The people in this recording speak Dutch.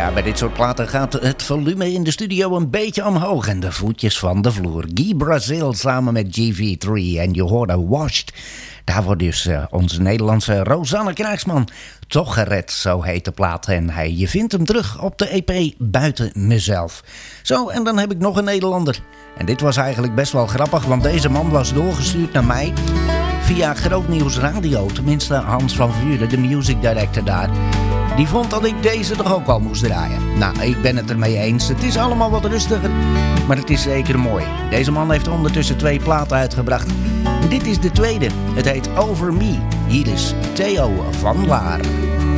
Ja, bij dit soort platen gaat het volume in de studio een beetje omhoog en de voetjes van de vloer. Guy Brazil samen met GV3 en je hoorde Washed. Daar wordt dus onze Nederlandse Rosanne Krijgsman toch gered, zo heet de plaat. En je vindt hem terug op de EP Buiten Mezelf. Zo, en dan heb ik nog een Nederlander. En dit was eigenlijk best wel grappig, want deze man was doorgestuurd naar mij via Groot Nieuws Radio. Tenminste, Hans van Vuren, de music director daar. Die vond dat ik deze toch ook wel moest draaien. Nou, ik ben het ermee eens. Het is allemaal wat rustiger, maar het is zeker mooi. Deze man heeft ondertussen 2 platen uitgebracht. Dit is de tweede. Het heet Over Me. Hier is Theo van Laar.